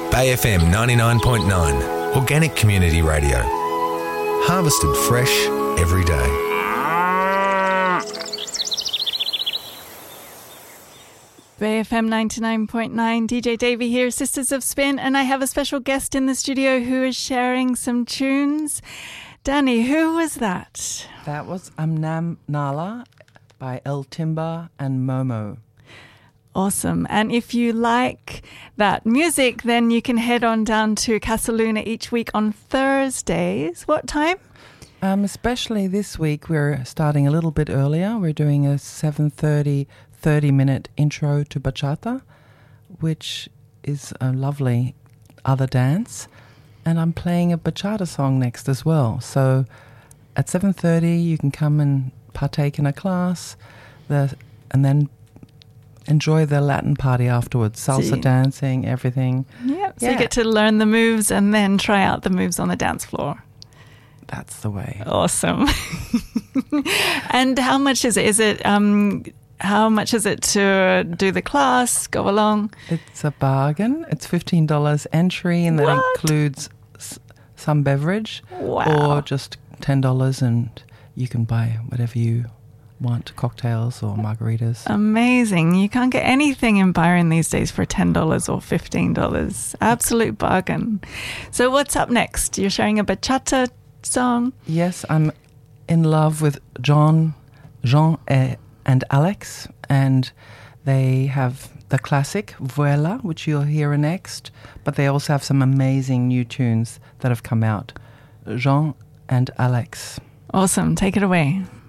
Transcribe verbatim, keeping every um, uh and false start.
Bay F M ninety-nine point nine, Organic Community Radio. Harvested fresh every day. Bay F M ninety-nine point nine, D J Davey here, Sisters of Spin, and I have a special guest in the studio who is sharing some tunes. Danny, who was that? That was Amnam Nala by El Timba and Momo. Awesome. And if you like that music, then you can head on down to Casa Luna each week on Thursdays. What time? Um, especially this week, we're starting a little bit earlier. We're doing a seven thirty, thirty-minute intro to bachata, which is a lovely other dance. And I'm playing a bachata song next as well. So at seven thirty, you can come and partake in a class, the, and then enjoy the Latin party afterwards. Salsa See. dancing, everything. Yep. So Yeah. you get to learn the moves and then try out the moves on the dance floor. That's the way. Awesome. And how much is it? Is it um, how much is it to do the class, go along? It's a bargain. It's fifteen dollars entry, and that What? includes s- some beverage. Wow. Or just ten dollars, and you can buy whatever you want, cocktails or margaritas. Amazing. You can't get anything in Byron these days for ten dollars or fifteen dollars. Absolute bargain. So what's up next? You're sharing a bachata song? Yes, I'm in love with John, Jean eh, and Alex, and they have the classic Vuela, which you'll hear next, but they also have some amazing new tunes that have come out. Jean and Alex. Awesome. Take it away.